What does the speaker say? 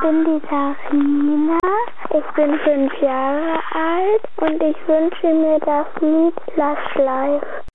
bin die Sarina, ich bin 5 Jahre alt und ich wünsche mir das Lied Last Life.